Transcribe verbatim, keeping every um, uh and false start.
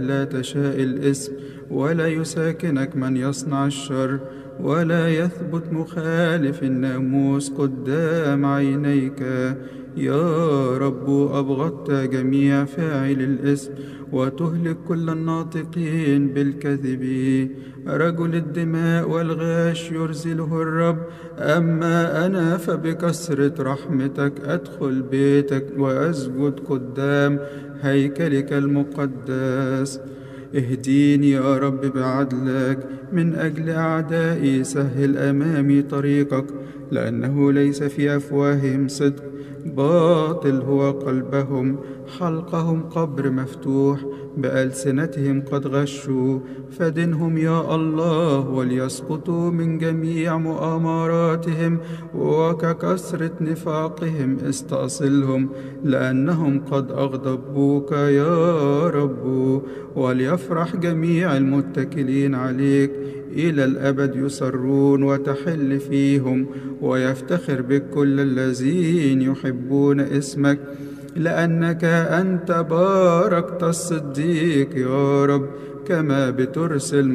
لا تشاء الإثم، ولا يساكنك من يصنع الشر، ولا يثبت مخالف الناموس قدام عينيك. يا رب أبغضت جميع فاعل الإثم، وتهلك كل الناطقين بالكذب. رجل الدماء والغاش يرزله الرب، أما أنا فبكثرة رحمتك أدخل بيتك وأسجد قدام هيكلك المقدس. اهديني يا رب بعدلك من أجل أعدائي، سهل أمامي طريقك، لأنه ليس في أفواههم صدق، باطل هو قلبهم، حلقهم قبر مفتوح، بألسنتهم قد غشوا. فدنهم يا الله وليسقطوا من جميع مؤامراتهم، وككثرة نفاقهم استأصلهم، لأنهم قد أغضبوك يا رب. وليفرح جميع المتكلين عليك، إلى الأبد يسرون وتحل فيهم، ويفتخر بك كل الذين يحبون اسمك، لأنك أنت باركت الصديق يا رب، كما بترسل